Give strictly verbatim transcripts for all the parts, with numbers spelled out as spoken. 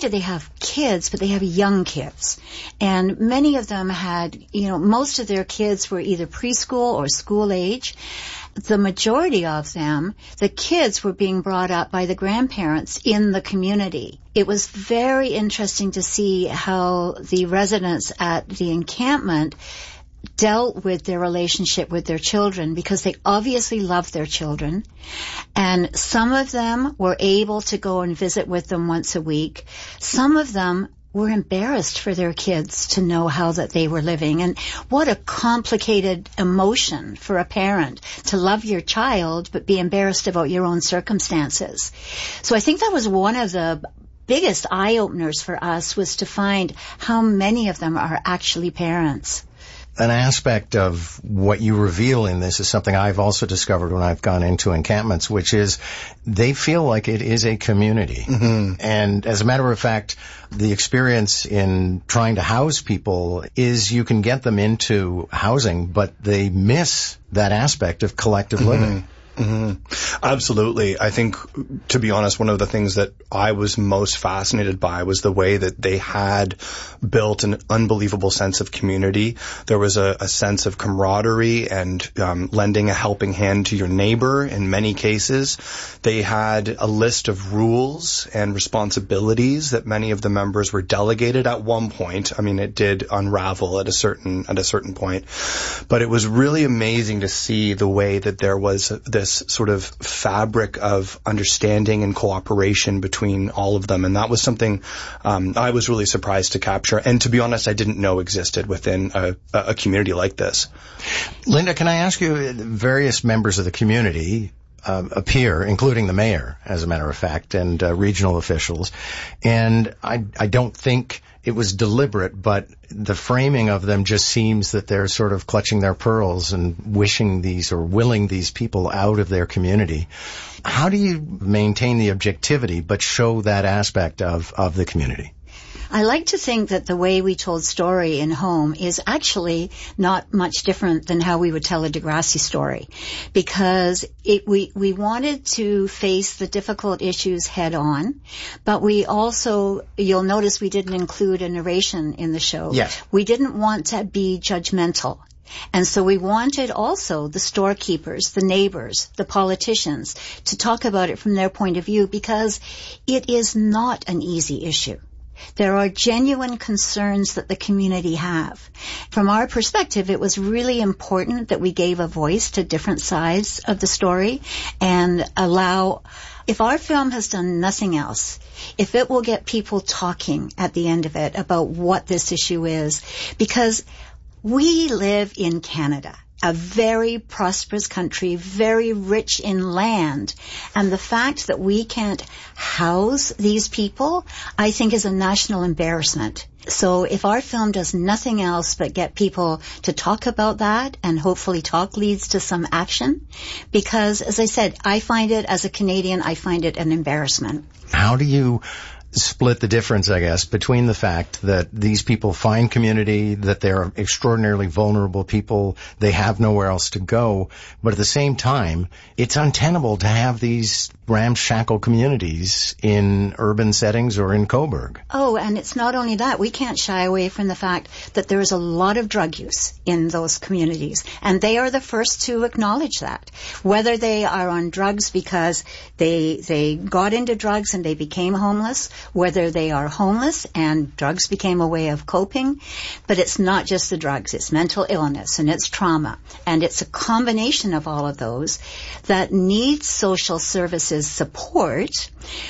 did they have kids, but they have young kids. And many of them had, you know, most of their kids were either preschool or school age. The majority of them, the kids were being brought up by the grandparents in the community. It was very interesting to see how the residents at the encampment dealt with their relationship with their children, because they obviously loved their children. And some of them were able to go and visit with them once a week. Some of them were embarrassed for their kids to know how that they were living. And what a complicated emotion for a parent to love your child but be embarrassed about your own circumstances. So I think that was one of the biggest eye-openers for us, was to find how many of them are actually parents. An aspect of what you reveal in this is something I've also discovered when I've gone into encampments, which is they feel like it is a community. Mm-hmm. And as a matter of fact, the experience in trying to house people is you can get them into housing, but they miss that aspect of collective mm-hmm. living. Mm-hmm. Absolutely. I think, to be honest, one of the things that I was most fascinated by was the way that they had built an unbelievable sense of community. There was a, a sense of camaraderie and um, lending a helping hand to your neighbor in many cases. They had a list of rules and responsibilities that many of the members were delegated at one point. I mean, it did unravel at a certain at a certain point, but it was really amazing to see the way that there was this sort of fabric of understanding and cooperation between all of them. And that was something um, I was really surprised to capture. And to be honest, I didn't know existed within a, a community like this. Linda, can I ask you, various members of the community uh, appear, including the mayor, as a matter of fact, and uh, regional officials. And I, I don't think it was deliberate, but the framing of them just seems that they're sort of clutching their pearls and wishing these or willing these people out of their community. How do you maintain the objectivity but show that aspect of, of the community? I like to think that the way we told story in home is actually not much different than how we would tell a Degrassi story, because it, we, we wanted to face the difficult issues head on, but we also, you'll notice we didn't include a narration in the show. Yes. We didn't want to be judgmental. And so we wanted also the storekeepers, the neighbors, the politicians to talk about it from their point of view, because it is not an easy issue. There are genuine concerns that the community have. From our perspective, it was really important that we gave a voice to different sides of the story and allow, if our film has done nothing else, if it will get people talking at the end of it about what this issue is, because we live in Canada, a very prosperous country, very rich in land. And the fact that we can't house these people, I think, is a national embarrassment. So if our film does nothing else but get people to talk about that, and hopefully talk leads to some action, because, as I said, I find it, as a Canadian, I find it an embarrassment. How do you split the difference, I guess, between the fact that these people find community, that they're extraordinarily vulnerable people, they have nowhere else to go, but at the same time, it's untenable to have these ramshackle communities in urban settings or in Cobourg? Oh, and it's not only that. We can't shy away from the fact that there is a lot of drug use in those communities, and they are the first to acknowledge that. Whether they are on drugs because they they got into drugs and they became homeless, whether they are homeless and drugs became a way of coping, but it's not just the drugs. It's mental illness and it's trauma, and it's a combination of all of those that needs social services support,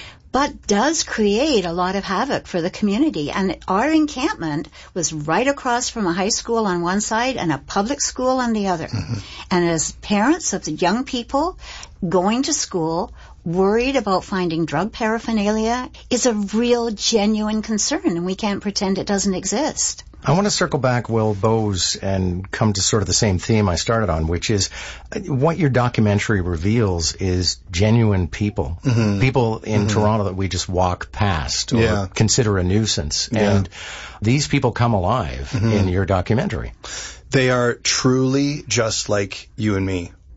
but does create a lot of havoc for the community. And our encampment was right across from a high school on one side and a public school on the other. Mm-hmm. And as parents of the young people going to school, worried about finding drug paraphernalia is a real, genuine concern, and we can't pretend it doesn't exist. I want to circle back, Will Bowes, and come to sort of the same theme I started on, which is what your documentary reveals is genuine people. Mm-hmm. People in mm-hmm. Toronto that we just walk past or yeah. consider a nuisance. Yeah. And these people come alive mm-hmm. in your documentary. They are truly just like you and me.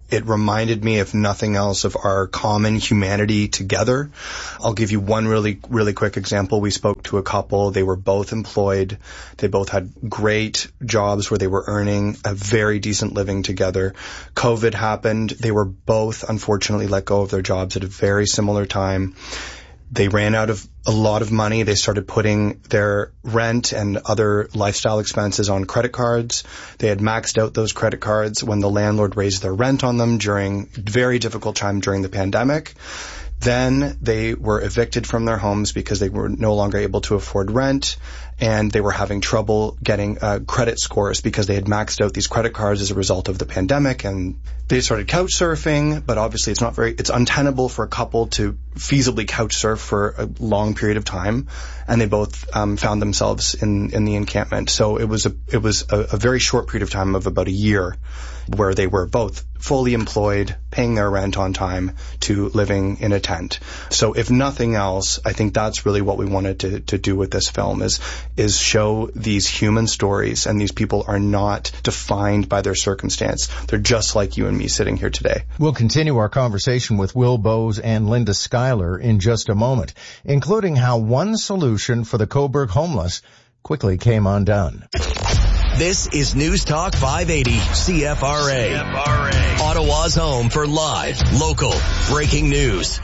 It reminded me, if nothing else, of our common humanity together. I'll give you one really, really quick example. We spoke to a couple. They were both employed. They both had great jobs where they were earning a very decent living together. COVID happened. They were both, unfortunately, let go of their jobs at a very similar time. They ran out of a lot of money. They started putting their rent and other lifestyle expenses on credit cards. They had maxed out those credit cards when the landlord raised their rent on them during a very difficult time during the pandemic. Then they were evicted from their homes because they were no longer able to afford rent, and they were having trouble getting uh, credit scores because they had maxed out these credit cards as a result of the pandemic. And they started couch surfing, but obviously it's not very, it's untenable for a couple to feasibly couch surf for a long period of time. And they both um, found themselves in, in the encampment. So it was a, it was a, a very short period of time of about a year where they were both fully employed, paying their rent on time, to living in a tent. So if nothing else, I think that's really what we wanted to, to do with this film, is is show these human stories, and these people are not defined by their circumstance. They're just like you and me sitting here today. We'll continue our conversation with Will Bowes and Linda Schuyler in just a moment, including how one solution for the Cobourg homeless quickly came undone. This is News Talk five eighty C F R A. C F R A. Ottawa's home for live, local, breaking news.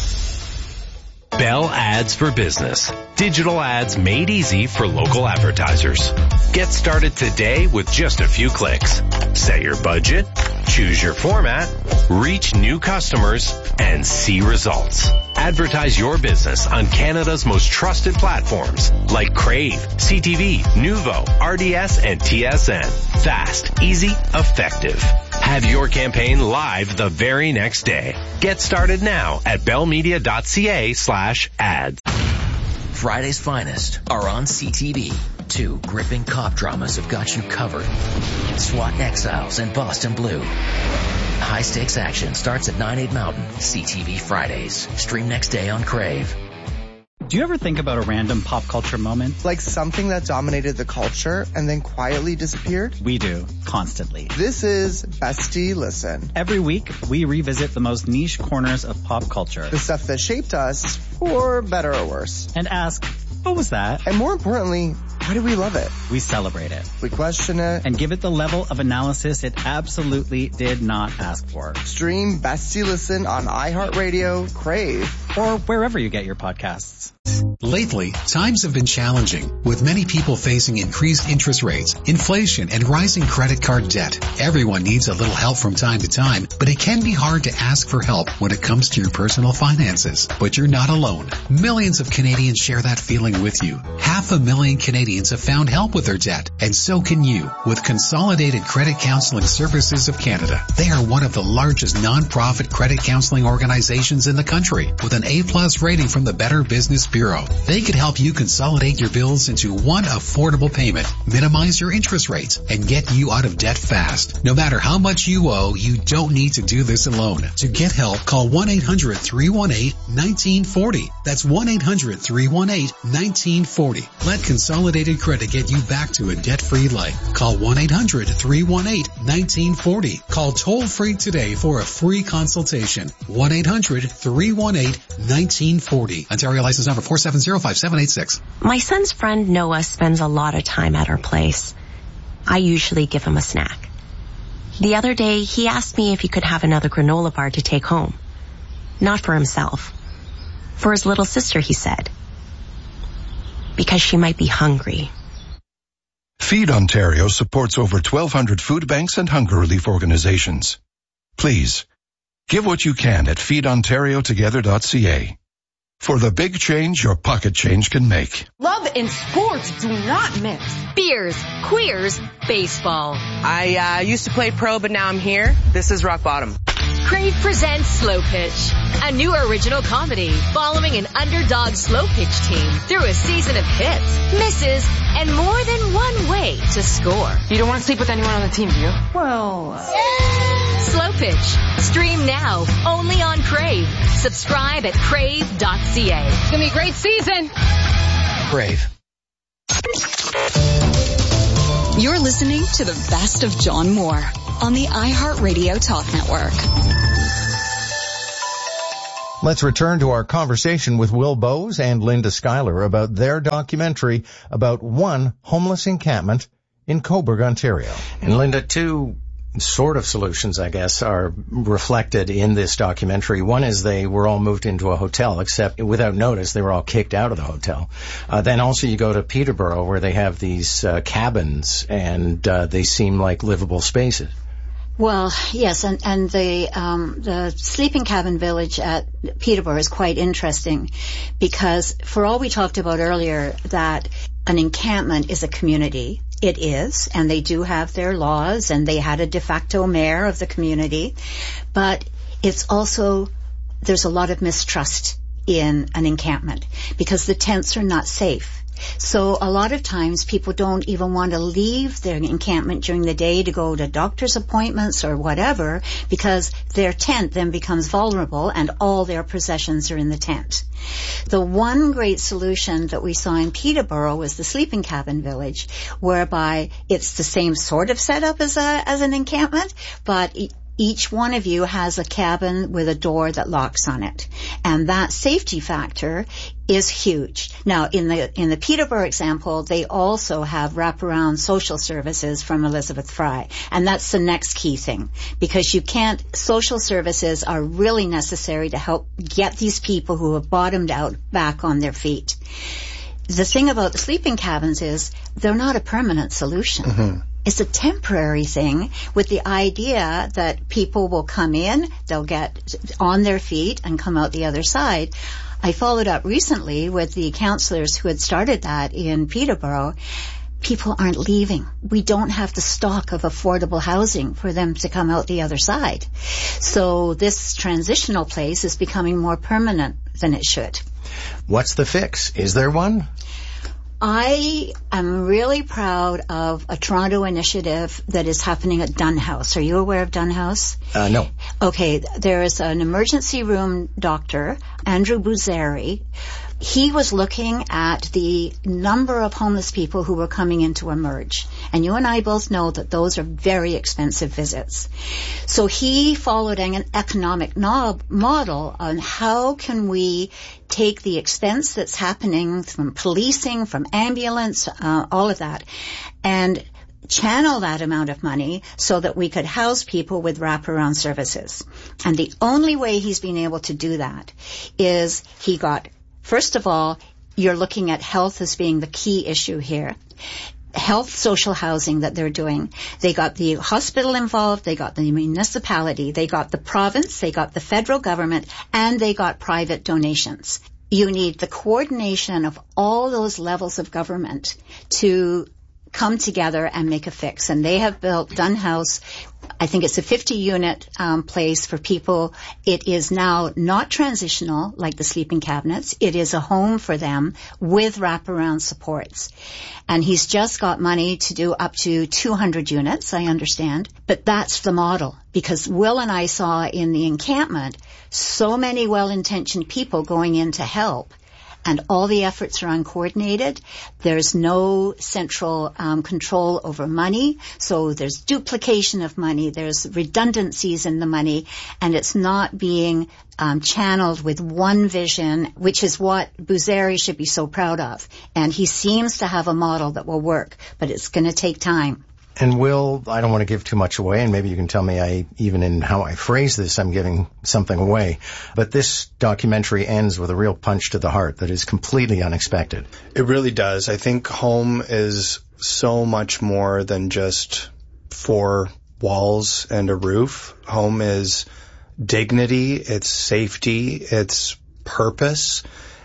Bell Ads for Business. Digital ads made easy for local advertisers. Get started today with just a few clicks. Set your budget, choose your format, reach new customers, and see results. Advertise your business on Canada's most trusted platforms like Crave, C T V, Nuvo, R D S, and T S N. Fast, easy, effective. Have your campaign live the very next day. Get started now at bellmedia.ca slash ads. Friday's finest are on C T V. Two gripping cop dramas have got you covered. SWAT Exiles and Boston Blue. High-stakes action starts at nine, eight Mountain. C T V Fridays. Stream next day on Crave. Do you ever think about a random pop culture moment? Like something that dominated the culture and then quietly disappeared? We do, constantly. This is Bestie Listen. Every week, we revisit the most niche corners of pop culture. The stuff that shaped us, for better or worse. And ask, what was that? And more importantly, why do we love it? We celebrate it. We question it. And give it the level of analysis it absolutely did not ask for. Stream Bestie Listen on iHeartRadio, Crave, or wherever you get your podcasts. Lately, times have been challenging, with many people facing increased interest rates, inflation, and rising credit card debt. Everyone needs a little help from time to time, but it can be hard to ask for help when it comes to your personal finances. But you're not alone. Millions of Canadians share that feeling with you. Half a million Canadians have found help with their debt, and so can you with Consolidated Credit Counseling Services of Canada. They are one of the largest non-profit credit counseling organizations in the country, with an A-plus rating from the Better Business Bureau. They could help you consolidate your bills into one affordable payment, minimize your interest rates, and get you out of debt fast. No matter how much you owe, you don't need to do this alone. To get help, call one eight hundred, three one eight, one nine four zero. That's one eight hundred, three one eight, one nine four zero. Let Consolidated Credit get you back to a debt-free life. Call one eight hundred, three one eight, one nine four zero. Call toll-free today for a free consultation. one eight hundred, three one eight, one nine four zero. Ontario license number four seven zero five seven eight six. My son's friend Noah spends a lot of time at our place. I usually give him a snack. The other day, he asked me if he could have another granola bar to take home. Not for himself. For his little sister, he said. Because she might be hungry. Feed Ontario supports over twelve hundred food banks and hunger relief organizations. Please, give what you can at feed ontario together dot c a. For the big change your pocket change can make. Love and sports do not mix. Beers, queers, baseball. I uh, used to play pro, but now I'm here. This is rock bottom. Crave presents Slow Pitch, a new original comedy following an underdog slow pitch team through a season of hits, misses, and more than one way to score. You don't want to sleep with anyone on the team, do you? Well... Uh... Slow Pitch. Stream now, only on Crave. Subscribe at crave dot c a. It's going to be a great season. Crave. You're listening listening to the best of John Moore on the iHeartRadio Talk Network. Let's return to our conversation with Will Bowes and Linda Schuyler about their documentary about one homeless encampment in Cobourg, Ontario. And Linda, two sort of solutions, I guess, are reflected in this documentary. One is they were all moved into a hotel, except without notice, they were all kicked out of the hotel. Uh, then also you go to Peterborough, where they have these uh, cabins, and uh, they seem like livable spaces. Well, yes, and, and the um, the sleeping cabin village at Peterborough is quite interesting because for all we talked about earlier that an encampment is a community, it is, and they do have their laws, and they had a de facto mayor of the community, but it's also, there's a lot of mistrust in an encampment because the tents are not safe. So a lot of times people don't even want to leave their encampment during the day to go to doctor's appointments or whatever because their tent then becomes vulnerable and all their possessions are in the tent. The one great solution that we saw in Peterborough was the sleeping cabin village, whereby it's the same sort of setup as a as an encampment, but each one of you has a cabin with a door that locks on it. And that safety factor is huge. Now, in the in the Peterborough example, they also have wraparound social services from Elizabeth Fry. And that's the next key thing. Because you can't, social services are really necessary to help get these people who have bottomed out back on their feet. The thing about the sleeping cabins is they're not a permanent solution. Mm-hmm. It's a temporary thing with the idea that people will come in, they'll get on their feet and come out the other side. I followed up recently with the counselors who had started that in Peterborough. People aren't leaving. We don't have the stock of affordable housing for them to come out the other side. So this transitional place is becoming more permanent than it should. What's the fix? Is there one? I am really proud of a Toronto initiative that is happening at Dunn House. Are you aware of Dunn House? Uh, no. Okay, there is an emergency room doctor, Andrew Buzeri. He was looking at the number of homeless people who were coming in to emerge. And you and I both know that those are very expensive visits. So he followed an economic knob model on how can we take the expense that's happening from policing, from ambulance, uh, all of that, and channel that amount of money so that we could house people with wraparound services. And the only way he's been able to do that is he got, first of all, you're looking at health as being the key issue here. Health social housing that they're doing. They got the hospital involved, they got the municipality, they got the province, they got the federal government, and they got private donations. You need the coordination of all those levels of government to come together and make a fix. And they have built Dunn House. I think it's a fifty unit um, place for people. It is now not transitional like the sleeping cabinets. It is a home for them with wraparound supports. And he's just got money to do up to two hundred units, I understand. But that's the model, because Will and I saw in the encampment so many well-intentioned people going in to help. And all the efforts are uncoordinated. There's no central um, control over money. So there's duplication of money. There's redundancies in the money. And it's not being um, channeled with one vision, which is what Buzeri should be so proud of. And he seems to have a model that will work, but it's going to take time. And Will, I don't want to give too much away, and maybe you can tell me, I even in how I phrase this, I'm giving something away. But this documentary ends with a real punch to the heart that is completely unexpected. It really does. I think home is so much more than just four walls and a roof. Home is dignity, it's safety, it's purpose,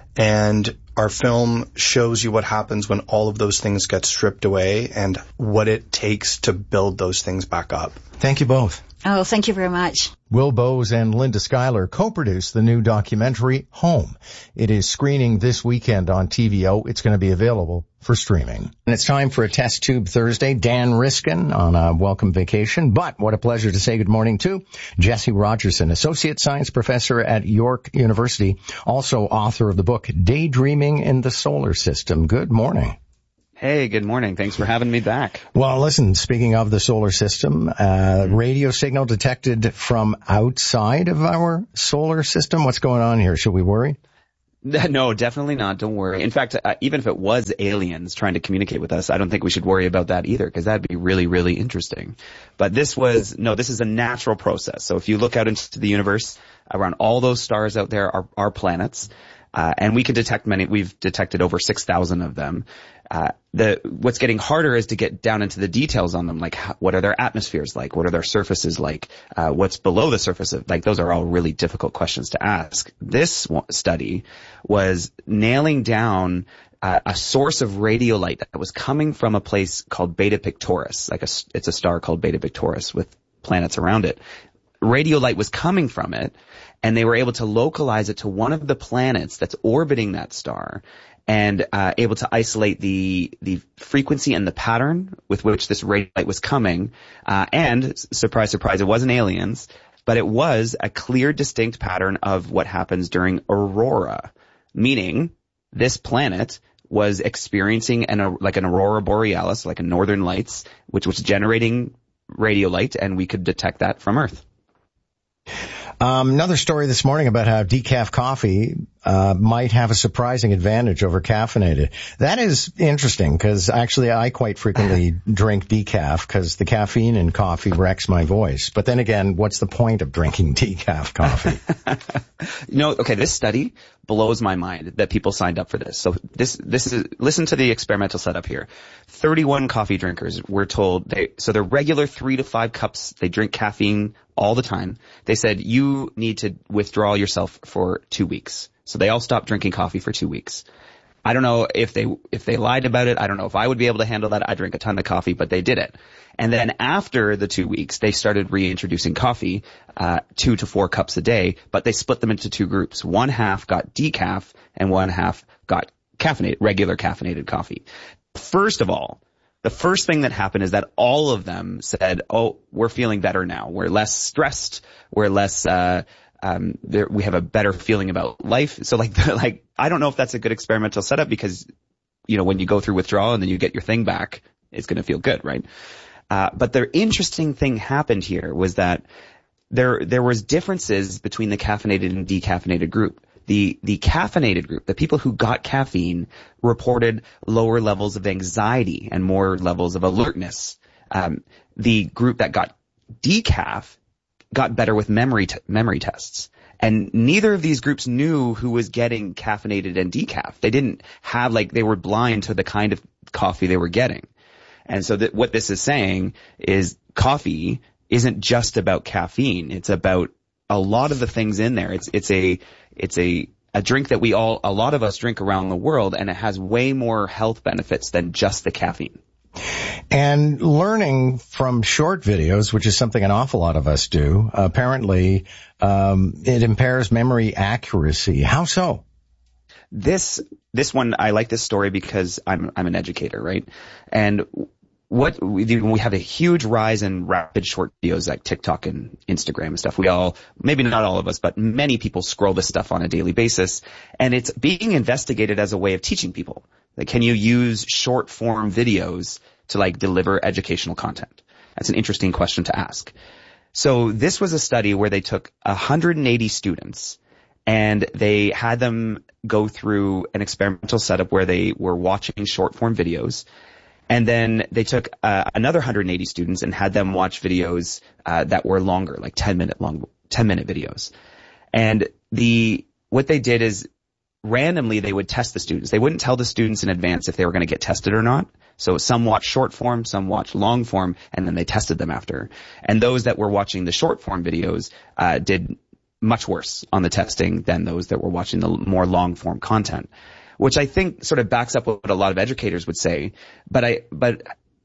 and our film shows you what happens when all of those things get stripped away and what it takes to build those things back up. Thank you both. Oh, thank you very much. Will Bowes and Linda Schuyler co-produced the new documentary, Home. It is screening this weekend on T V O. It's going to be available for streaming. And it's time for a Test Tube Thursday. Dan Riskin on a welcome vacation, but what a pleasure to say good morning to Jesse Rogerson, Associate Science Professor at York University, also author of the book Daydreaming in the Solar System. Good morning. Hey, good morning. Thanks for having me back. Well, listen, speaking of the solar system, uh, radio signal detected from outside of our solar system. What's going on here? Should we worry? No, definitely not. Don't worry. In fact, uh, even if it was aliens trying to communicate with us, I don't think we should worry about that either, because that'd be really, really interesting. But this was, no, this is a natural process. So if you look out into the universe, around all those stars out there are, are planets. Uh, and we can detect many, we've detected over six thousand of them. Uh, the, what's getting harder is to get down into the details on them, like how, what are their atmospheres like? What are their surfaces like? Uh, what's below the surface of, like, those are all really difficult questions to ask. This study was nailing down uh, a source of radiolight that was coming from a place called Beta Pictoris. Like a, it's a star called Beta Pictoris with planets around it. Radiolight was coming from it, and they were able to localize it to one of the planets that's orbiting that star, and uh, able to isolate the the frequency and the pattern with which this radiolight was coming. Uh, and surprise, surprise, it wasn't aliens, but it was a clear, distinct pattern of what happens during aurora, meaning this planet was experiencing an like an aurora borealis, like a northern lights, which was generating radiolight, and we could detect that from Earth. Um, another story this morning about how decaf coffee uh, might have a surprising advantage over caffeinated. That is interesting, because actually I quite frequently drink decaf because the caffeine in coffee wrecks my voice. But then again, what's the point of drinking decaf coffee? You know, okay, this study blows my mind that people signed up for this. So this, this is, listen to the experimental setup here. thirty-one coffee drinkers were told they, so they're regular three to five cups. They drink caffeine all the time. They said, you need to withdraw yourself for two weeks. So they all stopped drinking coffee for two weeks. I don't know if they, if they lied about it. I don't know if I would be able to handle that. I drink a ton of coffee, but they did it. And then after the two weeks, they started reintroducing coffee, uh, two to four cups a day, but they split them into two groups. One half got decaf and one half got caffeinated, regular caffeinated coffee. First of all, the first thing that happened is that all of them said, oh, we're feeling better now. We're less stressed. We're less, uh, um, there, we have a better feeling about life. So like, like, I don't know if that's a good experimental setup, because, you know, when you go through withdrawal and then you get your thing back, it's going to feel good, right? Uh, but the interesting thing happened here was that there, there was differences between the caffeinated and decaffeinated group. The, the caffeinated group, the people who got caffeine, reported lower levels of anxiety and more levels of alertness. Um, the group that got decaf got better with memory, t- memory tests. And neither of these groups knew who was getting caffeinated and decaf. They didn't have, like, they were blind to the kind of coffee they were getting. And so that what this is saying is coffee isn't just about caffeine. It's about a lot of the things in there. It's, it's a, it's a, a drink that we all, a lot of us drink around the world, and it has way more health benefits than just the caffeine. And learning from short videos, which is something an awful lot of us do, apparently, um, it impairs memory accuracy. How so? This, this one, I like this story because I'm, I'm an educator, right? And what we do, we have a huge rise in rapid short videos like TikTok and Instagram and stuff. We all, maybe not all of us, but many people scroll this stuff on a daily basis. And it's being investigated as a way of teaching people. Like, can you use short form videos to, like, deliver educational content? That's an interesting question to ask. So this was a study where they took one hundred eighty students and they had them go through an experimental setup where they were watching short form videos. And then they took uh, another one hundred eighty students and had them watch videos uh, that were longer, like ten minute long, ten minute videos. And the what they did is randomly they would test the students. They wouldn't tell the students in advance if they were going to get tested or not. So some watched short form, some watched long form, and then they tested them after. And those that were watching the short form videos uh, did much worse on the testing than those that were watching the more long form content, which I think sort of backs up what a lot of educators would say, but I, but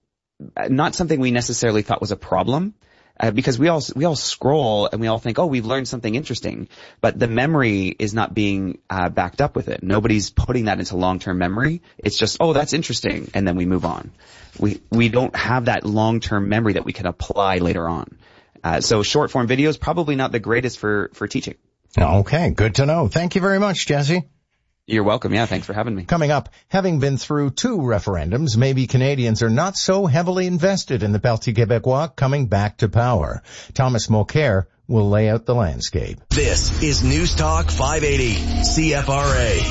not something we necessarily thought was a problem, uh, because we all, we all scroll and we all think, oh, we've learned something interesting, but the memory is not being, uh, backed up with it. Nobody's putting that into long-term memory. It's just, oh, that's interesting. And then we move on. We, we don't have that long-term memory that we can apply later on. Uh, so short form videos, probably not the greatest for, for teaching. Okay. Good to know. Thank you very much, Jesse. You're welcome. Yeah, thanks for having me. Coming up, having been through two referendums, maybe Canadians are not so heavily invested in the Parti Québécois coming back to power. Thomas Mulcair will lay out the landscape. This is News Talk five eighty, C F R A.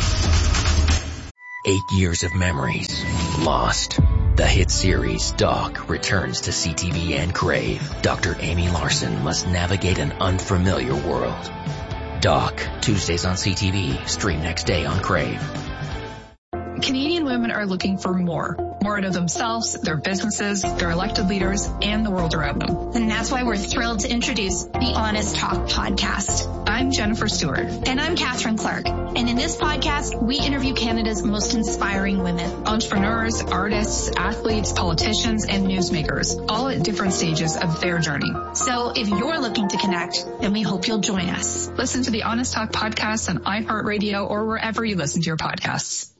Eight years of memories lost. The hit series Doc returns to C T V and Crave. Doctor Amy Larson must navigate an unfamiliar world. Doc, Tuesdays on C T V, stream next day on Crave. Canadian women are looking for more. More out of themselves, their businesses, their elected leaders, and the world around them. And that's why we're thrilled to introduce the Honest Talk podcast. I'm Jennifer Stewart. And I'm Catherine Clark. And in this podcast, we interview Canada's most inspiring women. Entrepreneurs, artists, athletes, politicians, and newsmakers, all at different stages of their journey. So if you're looking to connect, then we hope you'll join us. Listen to the Honest Talk podcast on iHeartRadio or wherever you listen to your podcasts.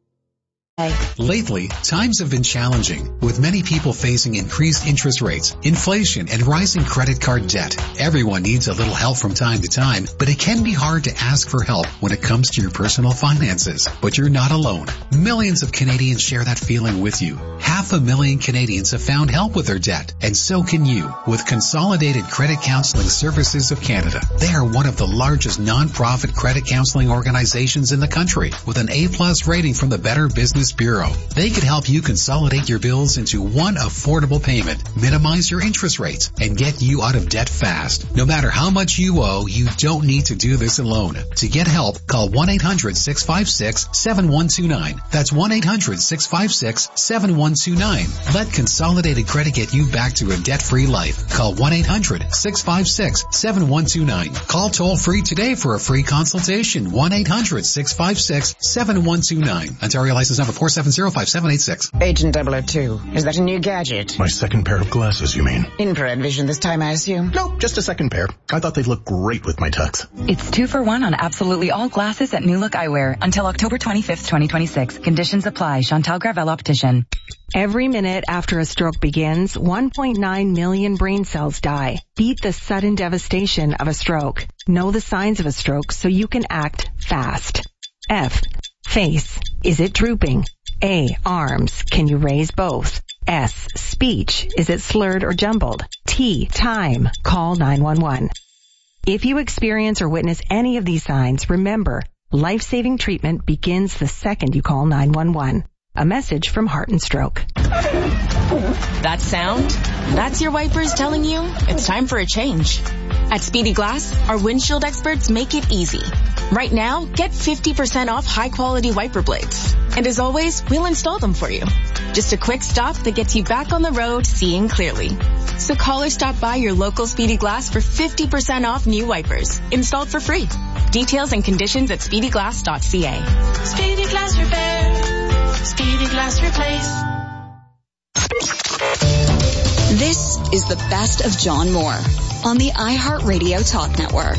Lately, times have been challenging, with many people facing increased interest rates, inflation, and rising credit card debt. Everyone needs a little help from time to time, but it can be hard to ask for help when it comes to your personal finances. But you're not alone. Millions of Canadians share that feeling with you. Half a million Canadians have found help with their debt, and so can you with Consolidated Credit Counseling Services of Canada. They are one of the largest non-profit credit counseling organizations in the country, with an A-plus rating from the Better Business Bureau. They could help you consolidate your bills into one affordable payment, minimize your interest rates, and get you out of debt fast. No matter how much you owe, you don't need to do this alone. To get help, call one eight hundred six five six seven one two nine. That's one eight hundred six five six seven one two nine. Let Consolidated Credit get you back to a debt-free life. Call one eight hundred six five six seven one two nine. Call toll-free today for a free consultation. one eight hundred six five six seven one two nine. Ontario license number four seven zero five seven eight six. Agent double oh two, is that a new gadget? My second pair of glasses, you mean? Infrared vision this time, I assume? No, just a second pair. I thought they'd look great with my tux. It's two for one on absolutely all glasses at New Look Eyewear until October twenty-fifth, twenty twenty-six. Conditions apply. Chantal Gravel Optician. Every minute after a stroke begins, one point nine million brain cells die. Beat the sudden devastation of a stroke. Know the signs of a stroke so you can act fast. F. Face. Is it drooping? A. Arms. Can you raise both? S. Speech. Is it slurred or jumbled? T. Time. Call nine one one. If you experience or witness any of these signs, remember, life-saving treatment begins the second you call nine one one. A message from Heart and Stroke. That sound? That's your wipers telling you it's time for a change. At Speedy Glass, our windshield experts make it easy. Right now, get fifty percent off high-quality wiper blades. And as always, we'll install them for you. Just a quick stop that gets you back on the road seeing clearly. So call or stop by your local Speedy Glass for fifty percent off new wipers, installed for free. Details and conditions at speedy glass dot c a. Speedy Glass Repair. Speedy Glass Replace. This is the best of John Moore on the iHeartRadio Talk Network.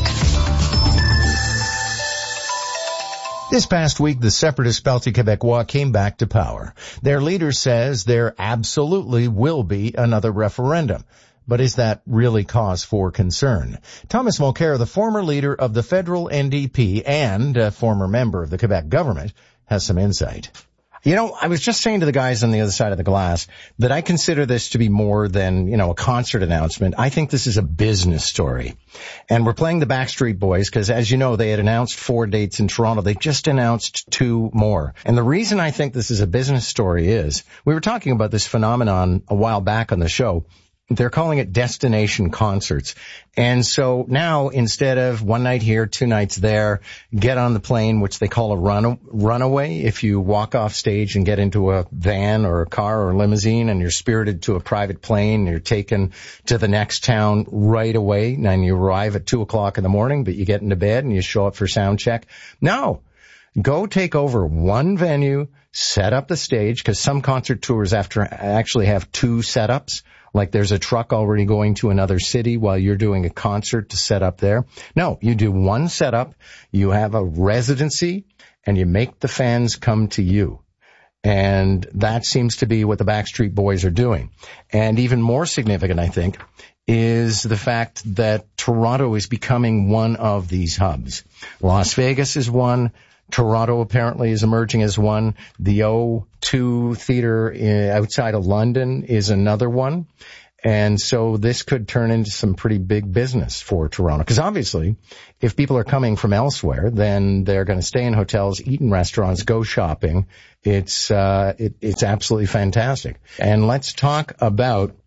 This past week, the separatist Parti Québécois came back to power. Their leader says there absolutely will be another referendum. But is that really cause for concern? Thomas Mulcair, the former leader of the federal N D P and a former member of the Quebec government, has some insight. You know, I was just saying to the guys on the other side of the glass that I consider this to be more than, you know, a concert announcement. I think this is a business story. And we're playing the Backstreet Boys because, as you know, they had announced four dates in Toronto. They just announced two more. And the reason I think this is a business story is we were talking about this phenomenon a while back on the show. They're calling it destination concerts. And so now, instead of one night here, two nights there, get on the plane, which they call a run, runaway. If you walk off stage and get into a van or a car or a limousine and you're spirited to a private plane, and you're taken to the next town right away, and you arrive at two o'clock in the morning, but you get into bed and you show up for sound check. No. Go take over one venue, set up the stage, because some concert tours after actually have two setups. Like there's a truck already going to another city while you're doing a concert to set up there. No, you do one setup, you have a residency, and you make the fans come to you. And that seems to be what the Backstreet Boys are doing. And even more significant, I think, is the fact that Toronto is becoming one of these hubs. Las Vegas is one. Toronto apparently is emerging as one. The O two Theatre outside of London is another one. And so this could turn into some pretty big business for Toronto. Because obviously, if people are coming from elsewhere, then they're going to stay in hotels, eat in restaurants, go shopping. It's, uh, it, it's absolutely fantastic. And let's talk about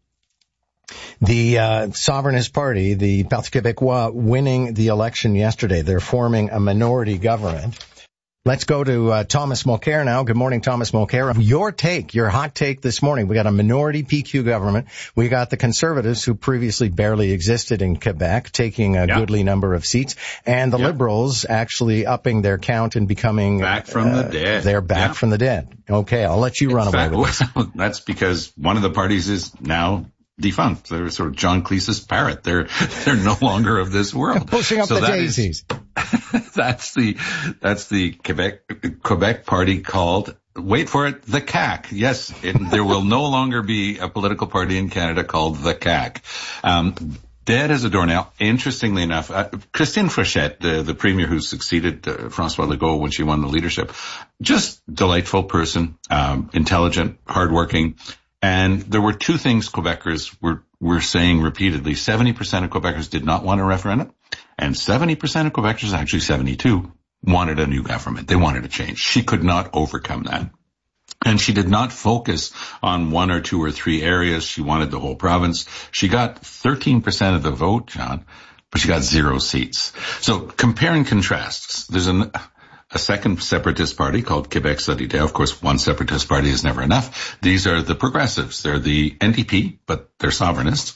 the uh, Sovereignist Party, the Parti Québécois, winning the election yesterday. They're forming a minority government. Let's go to uh, Thomas Mulcair now. Good morning, Thomas Mulcair. Your take, your hot take this morning. We got a minority P Q government. We got the Conservatives, who previously barely existed in Quebec, taking a yeah. goodly number of seats, and the yeah. Liberals actually upping their count and becoming back from uh, the dead. They're back yeah. from the dead. Okay, I'll let you in run fact, away with this. That's because one of the parties is now defunct. They're sort of John Cleese's parrot. They're they're no longer of this world. Pushing up so the daisies. Is, that's the that's the Quebec Quebec party called, wait for it, the C A C. Yes, it, there will no longer be a political party in Canada called the C A C. Um, dead as a doornail. Interestingly enough, uh, Christine Fréchette, uh, the premier who succeeded uh, François Legault when she won the leadership, just delightful person, um, intelligent, hardworking. And there were two things Quebecers were, were saying repeatedly. seventy percent of Quebecers did not want a referendum, and seventy percent of Quebecers, actually seventy-two, wanted a new government. They wanted a change. She could not overcome that. And she did not focus on one or two or three areas. She wanted the whole province. She got thirteen percent of the vote, John, but she got zero seats. So compare and contrast. There's an... a second separatist party called Québec Solidaire. Of course, one separatist party is never enough. These are the progressives. They're the N D P, but they're sovereignists.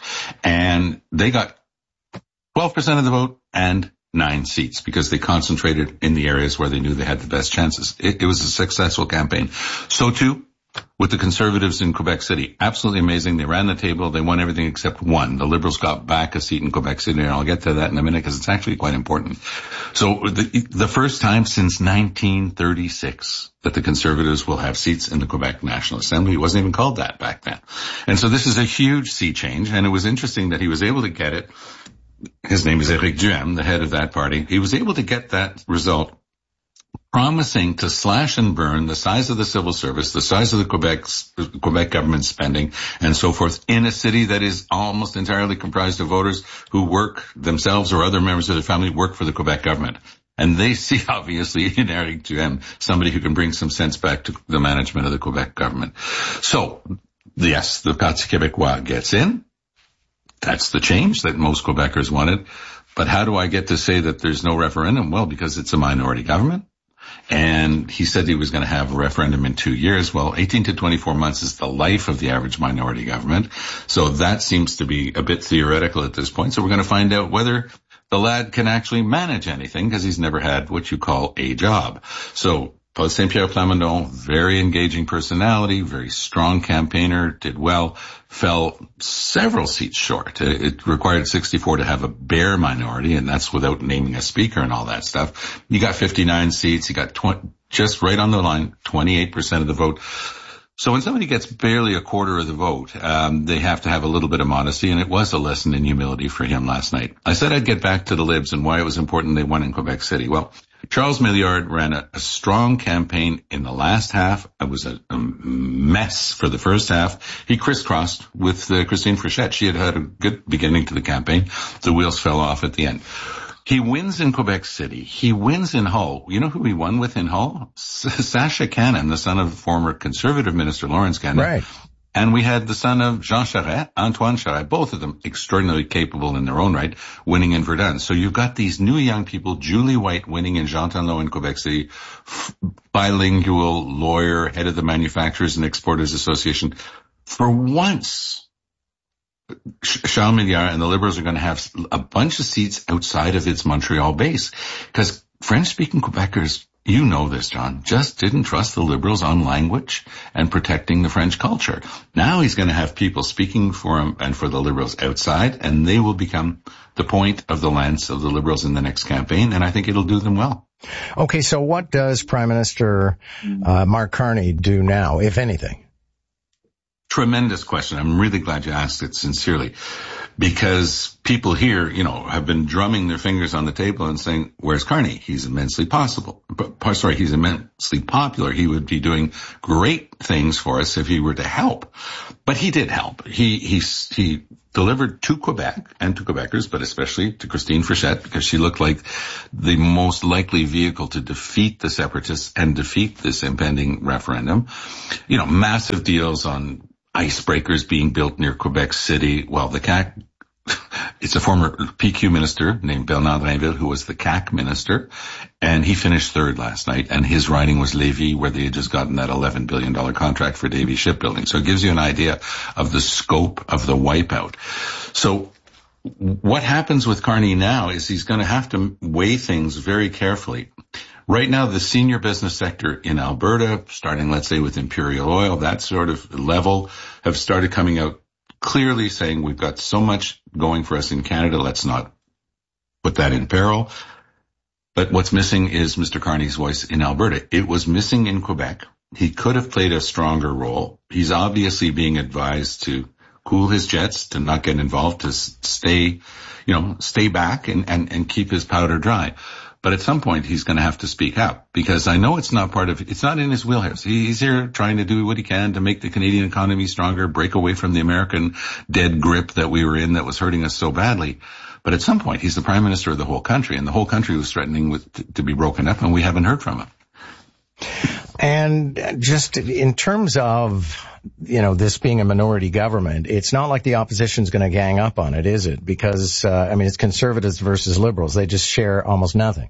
And they got twelve percent of the vote and nine seats because they concentrated in the areas where they knew they had the best chances. It, it was a successful campaign. So too with the Conservatives in Quebec City. Absolutely amazing. They ran the table. They won everything except one. The Liberals got back a seat in Quebec City, and I'll get to that in a minute because it's actually quite important. So the, the first time since nineteen thirty-six that the Conservatives will have seats in the Quebec National Assembly. It wasn't even called that back then. And so this is a huge sea change, and it was interesting that he was able to get it. His name is Éric Duhem, the head of that party. He was able to get that result, promising to slash and burn the size of the civil service, the size of the Quebec, Quebec government spending, and so forth, in a city that is almost entirely comprised of voters who work themselves or other members of their family work for the Quebec government. And they see, obviously, in Éric Duhem, somebody who can bring some sense back to the management of the Quebec government. So, yes, the Parti Québécois gets in. That's the change that most Quebecers wanted. But how do I get to say that there's no referendum? Well, because it's a minority government. And he said he was going to have a referendum in two years. Well, eighteen to twenty-four months is the life of the average minority government. So that seems to be a bit theoretical at this point. So we're going to find out whether the lad can actually manage anything because he's never had what you call a job. So Paul Saint-Pierre Plamondon, very engaging personality, very strong campaigner, did well, fell several seats short. It required sixty-four to have a bare minority, and that's without naming a speaker and all that stuff. You got fifty-nine seats. You got twenty, just right on the line, twenty-eight percent of the vote. So when somebody gets barely a quarter of the vote, um, they have to have a little bit of modesty, and it was a lesson in humility for him last night. I said I'd get back to the Libs and why it was important they won in Quebec City. Well, Charles Milliard ran a, a strong campaign in the last half. It was a, a mess for the first half. He crisscrossed with uh, Christine Fréchette. She had had a good beginning to the campaign. The wheels fell off at the end. He wins in Quebec City. He wins in Hull. You know who he won with in Hull? S- Sacha Cannon, the son of former Conservative Minister Lawrence Cannon. Right. And we had the son of Jean Charest, Antoine Charest, both of them extraordinarily capable in their own right, winning in Verdun. So you've got these new young people, Julie White winning in Jean Talon in Quebec City, f- bilingual lawyer, head of the Manufacturers and Exporters Association. For once, Charles Milliard and the Liberals are going to have a bunch of seats outside of its Montreal base. Because French-speaking Quebecers, you know this, John, just didn't trust the Liberals on language and protecting the French culture. Now he's going to have people speaking for him and for the Liberals outside, and they will become the point of the lens of the Liberals in the next campaign, and I think it'll do them well. Okay, so what does Prime Minister uh, Mark Carney do now, if anything? Tremendous question. I'm really glad you asked it sincerely. because people here, you know, have been drumming their fingers on the table and saying, where's Carney? He's immensely possible, but sorry, he's immensely popular. He would be doing great things for us if he were to help. But he did help. He, he, he delivered to Quebec and to Quebecers, but especially to Christine Frechette, because she looked like the most likely vehicle to defeat the separatists and defeat this impending referendum. You know, massive deals on icebreakers being built near Quebec City. Well, the C A C, it's a former P Q minister named Bernard Drinville who was the C A C minister, and he finished third last night, and his riding was Lévis, where they had just gotten that eleven billion dollars contract for Davie Shipbuilding. So it gives you an idea of the scope of the wipeout. So what happens with Carney now is he's going to have to weigh things very carefully. Right now, the senior business sector in Alberta, starting, let's say, with Imperial Oil, that sort of level, have started coming out clearly saying we've got so much going for us in Canada, let's not put that in peril. But what's missing is Mister Carney's voice in Alberta. It was missing in Quebec. He could have played a stronger role. He's obviously being advised to cool his jets, to not get involved, to stay, you know, stay back and, and, and keep his powder dry. But at some point, he's going to have to speak up, because I know it's not part of, it's not in his wheelhouse. He's here trying to do what he can to make the Canadian economy stronger, break away from the American dead grip that we were in that was hurting us so badly. But at some point, he's the prime minister of the whole country, and the whole country was threatening with, to, to be broken up, and we haven't heard from him. And just in terms of, you know, this being a minority government, it's not like the opposition's going to gang up on it, is it? Because, uh, I mean, it's conservatives versus liberals. They just share almost nothing.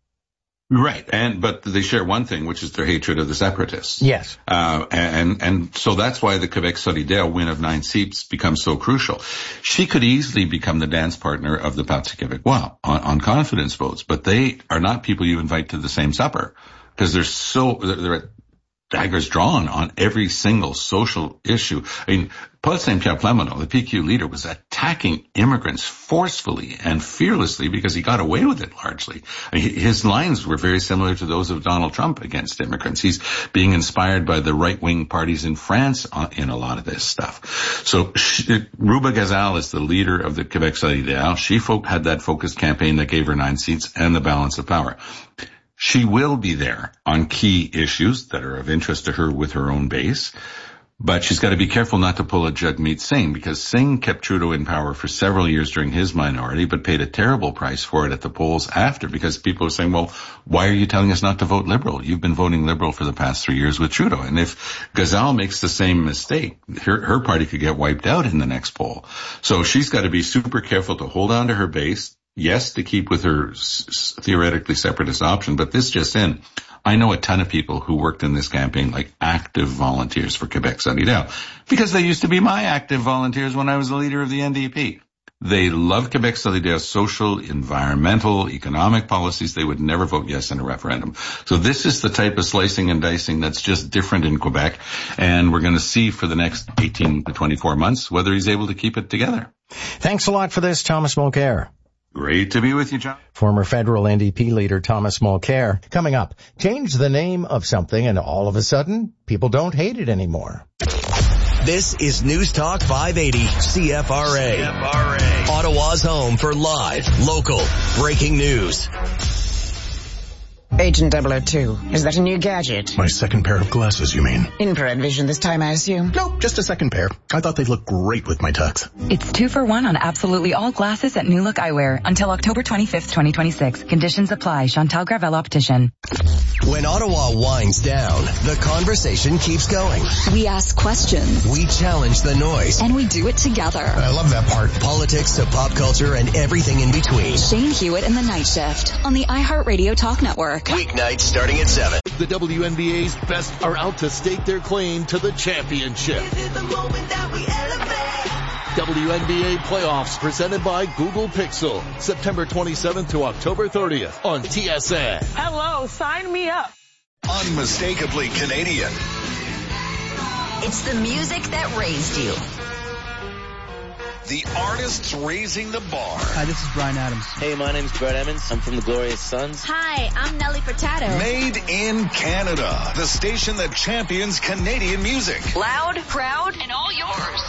Right. And, but they share one thing, which is their hatred of the separatists. Yes. Uh, and, and so that's why the Quebec Solidaire win of nine seats becomes so crucial. She could easily become the dance partner of the Parti Québécois on, on confidence votes, but they are not people you invite to the same supper, because they're so, they're at daggers drawn on every single social issue. I mean, Paul Saint-Pierre Plamondon, the P Q leader, was attacking immigrants forcefully and fearlessly because he got away with it largely. I mean, his lines were very similar to those of Donald Trump against immigrants. He's being inspired by the right-wing parties in France in a lot of this stuff. So she, Rouba Gazal is the leader of the Quebec Solidaire. She had that focused campaign that gave her nine seats and the balance of power. She will be there on key issues that are of interest to her with her own base, but she's got to be careful not to pull a Jagmeet Singh, because Singh kept Trudeau in power for several years during his minority, but paid a terrible price for it at the polls after, because people are saying, well, why are you telling us not to vote Liberal? You've been voting Liberal for the past three years with Trudeau. And if Gazal makes the same mistake, her, her party could get wiped out in the next poll. So she's got to be super careful to hold on to her base. Yes, to keep with her s- theoretically separatist option, but this just in. I know a ton of people who worked in this campaign like active volunteers for Quebec Solidaire, because they used to be my active volunteers when I was the leader of the N D P. They love Quebec Solidaire's social, environmental, economic policies. They would never vote yes in a referendum. So this is the type of slicing and dicing that's just different in Quebec, and we're going to see for the next eighteen to twenty-four months whether he's able to keep it together. Thanks a lot for this, Thomas Mulcair. Great to be with you, John. Former federal N D P leader Thomas Mulcair. Coming up, change the name of something and all of a sudden, people don't hate it anymore. This is News Talk five eighty C F R A. C F R A. Ottawa's home for live, local, breaking news. Agent double oh two, is that a new gadget? My second pair of glasses, you mean? Infrared vision this time, I assume? No, just a second pair. I thought they'd look great with my tux. It's two for one on absolutely all glasses at New Look Eyewear until October twenty-fifth, twenty twenty-six. Conditions apply. Chantal Gravel Optician. When Ottawa winds down, the conversation keeps going. We ask questions. We challenge the noise. And we do it together. I love that part. Politics to pop culture and everything in between. Shane Hewitt and the Night Shift on the iHeartRadio Talk Network. Weeknights starting at seven. The W N B A's best are out to stake their claim to the championship. This is the moment that we elevate. W N B A playoffs presented by Google Pixel. September twenty-seventh to October thirtieth on T S N. Hello, sign me up. Unmistakably Canadian. It's the music that raised you. The artists raising the bar. Hi, this is Bryan Adams. Hey, my name's Brett Emmons. I'm from the Glorious Sons. Hi, I'm Nelly Furtado. Made in Canada. The station that champions Canadian music. Loud, proud, and all yours.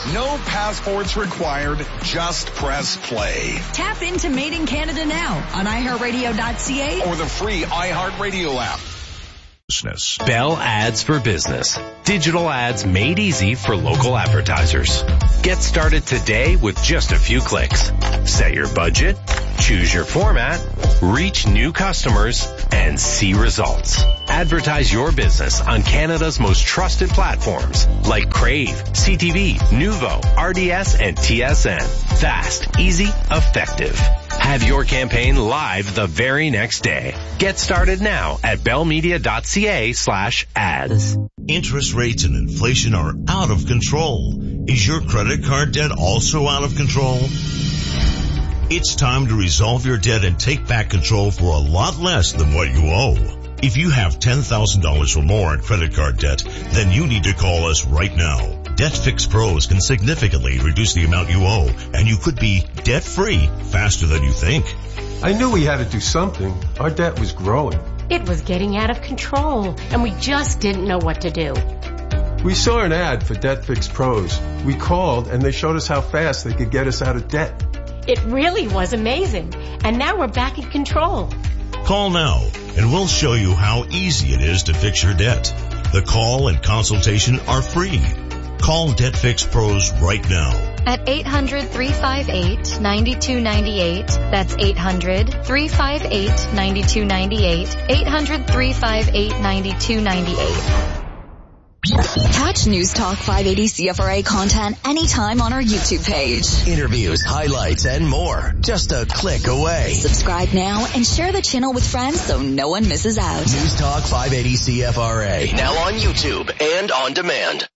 No passports required. Just press play. Tap into Made in Canada now on i heart radio dot c a or the free iHeartRadio app. Bell Ads for Business. Digital ads made easy for local advertisers. Get started today with just a few clicks. Set your budget, choose your format, reach new customers, and see results. Advertise your business on Canada's most trusted platforms like Crave, C T V, Nuvo, R D S, and T S N. Fast, easy, effective. Have your campaign live the very next day. Get started now at bellmedia dot c a slash ads. Interest rates and inflation are out of control. Is your credit card debt also out of control? It's time to resolve your debt and take back control for a lot less than what you owe. If you have ten thousand dollars or more in credit card debt, then you need to call us right now. DebtFix Pros can significantly reduce the amount you owe, and you could be debt-free faster than you think. I knew we had to do something. Our debt was growing. It was getting out of control, and we just didn't know what to do. We saw an ad for DebtFix Pros. We called, and they showed us how fast they could get us out of debt. It really was amazing, and now we're back in control. Call now, and we'll show you how easy it is to fix your debt. The call and consultation are free. Call DebtFix Pros right now. At eight hundred, three five eight, nine two nine eight. That's eight hundred, three five eight, nine two nine eight. eight hundred, three five eight, nine two nine eight. Catch News Talk five eighty C F R A content anytime on our YouTube page. Interviews, highlights, and more. Just a click away. Subscribe now and share the channel with friends so no one misses out. News Talk five eighty C F R A. Now on YouTube and on demand.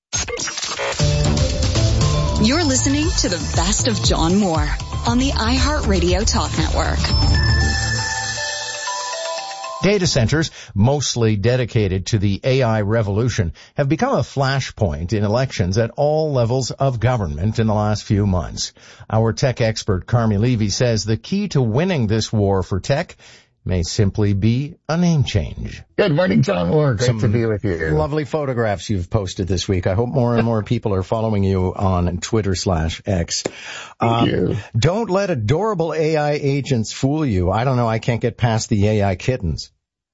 You're listening to the best of John Moore on the iHeartRadio Talk Network. Data centers, mostly dedicated to the A I revolution, have become a flashpoint in elections at all levels of government in the last few months. Our tech expert Carmi Levy says the key to winning this war for tech may simply be a name change. Good morning, John Moore. Great Some to be with you. Lovely photographs you've posted this week. I hope more and more people are following you on Twitter slash X. Thank um, you. Don't let adorable A I agents fool you. I don't know. I can't get past the A I kittens.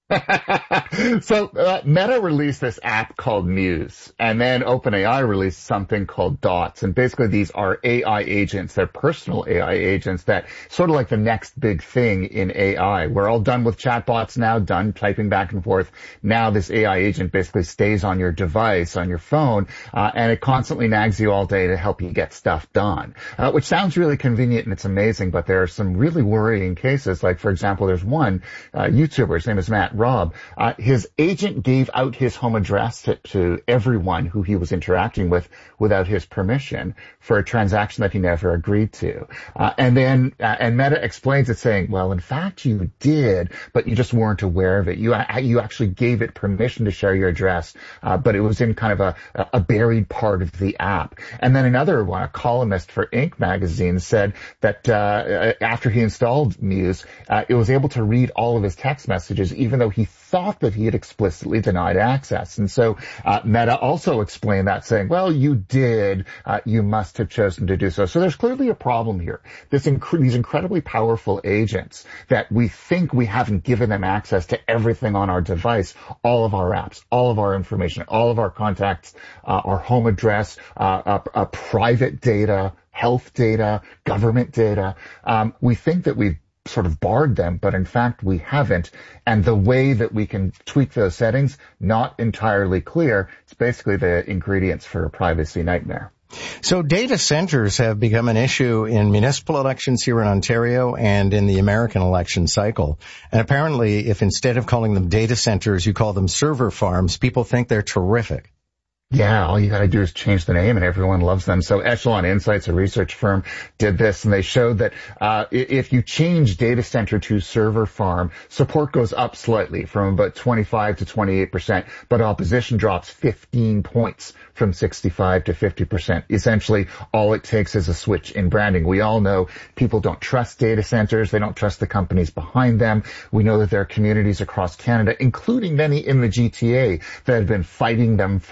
So uh, Meta released this app called Muse, and then OpenAI released something called Dots. And basically these are A I agents. They're personal A I agents that sort of like the next big thing in A I. We're all done with chatbots now, done typing back and forth. Now this A I agent basically stays on your device, on your phone, uh, and it constantly nags you all day to help you get stuff done, uh, which sounds really convenient and it's amazing, but there are some really worrying cases. Like, for example, there's one uh, YouTuber, his name is Matt Robb. Uh, his agent gave out his home address to, to everyone who he was interacting with without his permission for a transaction that he never agreed to. Uh, and then, uh, and Meta explains it saying, well, in fact, you did, but you just weren't aware of it. You, uh, you actually gave it permission to share your address, uh, but it was in kind of a, a buried part of the app. And then another one, a columnist for Inc magazine, said that, uh, after he installed Muse, uh, it was able to read all of his text messages, even though he thought that he had explicitly denied access. And so uh, Meta also explained that, saying, well, you did, uh, you must have chosen to do so. So there's clearly a problem here. This inc- these incredibly powerful agents that we think we haven't given them access to everything on our device, all of our apps, all of our information, all of our contacts, uh, our home address, uh, uh, uh, private data, health data, government data. Um, we think that we've sort of barred them, but in fact we haven't. And the way that we can tweak those settings, not entirely clear. It's basically the ingredients for a privacy nightmare. So data centers have become an issue in municipal elections here in Ontario and in the American election cycle. And apparently, if instead of calling them data centers, you call them server farms, people think they're terrific. Yeah, all you gotta do is change the name and everyone loves them. So Echelon Insights, a research firm, did this and they showed that uh if you change data center to server farm, support goes up slightly from about twenty-five to twenty-eight percent, but opposition drops fifteen points from sixty-five to fifty percent. Essentially, all it takes is a switch in branding. We all know people don't trust data centers. They don't trust the companies behind them. We know that there are communities across Canada, including many in the G T A, that have been fighting them for months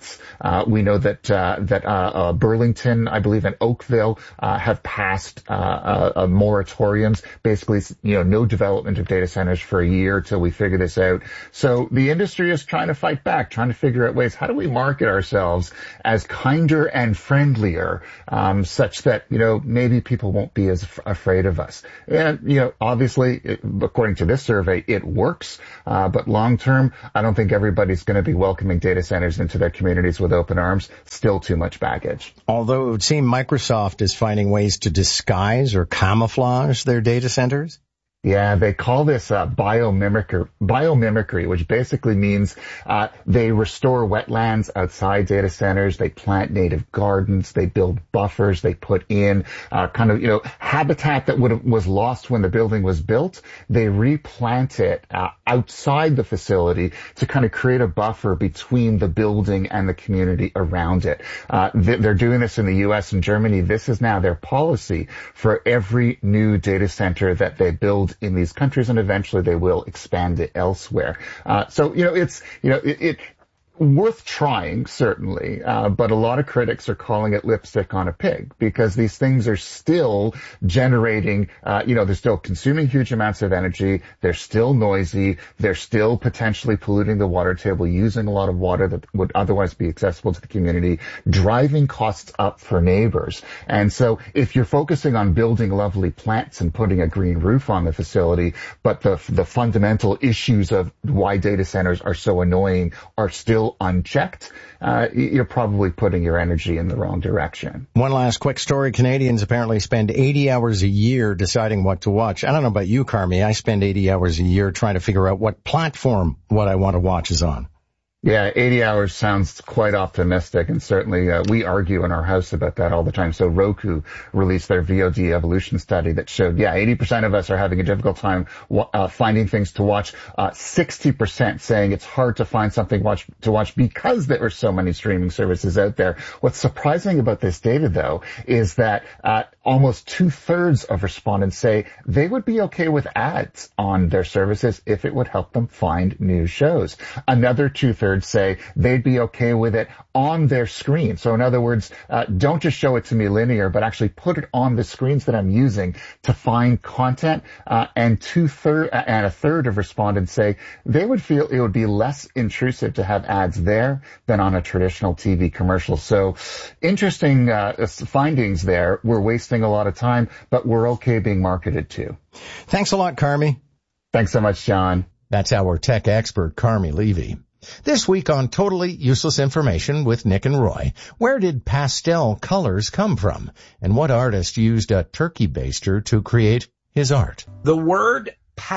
states. Uh, we know that uh, that uh, uh, Burlington, I believe, and Oakville uh, have passed uh, uh, uh, moratoriums. Basically, you know, no development of data centers for a year till we figure this out. So the industry is trying to fight back, trying to figure out ways. How do we market ourselves as kinder and friendlier, um, such that, you know, maybe people won't be as f- afraid of us? And, you know, obviously, it, according to this survey, it works. Uh, but long term, I don't think everybody's going to be welcoming data centers into their communities with open arms. Still too much baggage. Although it would seem Microsoft is finding ways to disguise or camouflage their data centers. Yeah, they call this uh, biomimicry, biomimicry, which basically means uh, they restore wetlands outside data centers, they plant native gardens, they build buffers, they put in uh, kind of, you know, habitat that would have, was lost when the building was built. They replant it uh, outside the facility to kind of create a buffer between the building and the community around it. Uh, they're doing this in the U S and Germany. This is now their policy for every new data center that they build in these countries, and eventually they will expand it elsewhere. Uh, so, you know, it's, you know, it, it worth trying, certainly, uh, but a lot of critics are calling it lipstick on a pig because these things are still generating, uh, you know, they're still consuming huge amounts of energy, they're still noisy, they're still potentially polluting the water table, using a lot of water that would otherwise be accessible to the community, driving costs up for neighbors. And so if you're focusing on building lovely plants and putting a green roof on the facility, but the, the fundamental issues of why data centers are so annoying are still unchecked, uh, you're probably putting your energy in the wrong direction. One last quick story. Canadians apparently spend eighty hours a year deciding what to watch. I don't know about you, Carmi. I spend eighty hours a year trying to figure out what platform what I want to watch is on. Yeah, eighty hours sounds quite optimistic, and certainly uh, we argue in our house about that all the time. So Roku released their V O D evolution study that showed, yeah, eighty percent of us are having a difficult time uh, finding things to watch. Uh, sixty percent saying it's hard to find something watch, to watch because there are so many streaming services out there. What's surprising about this data, though, is that uh, almost two-thirds of respondents say they would be okay with ads on their services if it would help them find new shows. Another two-thirds say they'd be okay with it on their screen. So in other words, uh, don't just show it to me linear, but actually put it on the screens that I'm using to find content. Uh, and two third and a third of respondents say they would feel it would be less intrusive to have ads there than on a traditional T V commercial. So interesting uh, findings there. We're wasting a lot of time, but we're okay being marketed to. Thanks a lot, Carmi. Thanks so much, John. That's our tech expert, Carmi Levy. This week on Totally Useless Information with Nick and Roy, where did pastel colors come from? And what artist used a turkey baster to create his art? The word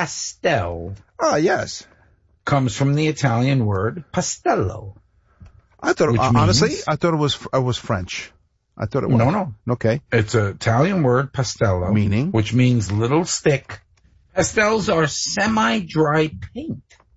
pastel. Ah, yes. Comes from the Italian word pastello. I thought, uh, honestly, means, I thought it was, it was French. I thought it was. No, no. Okay. It's an Italian word, pastello. Meaning? Which means little stick. Pastels are semi-dry paint.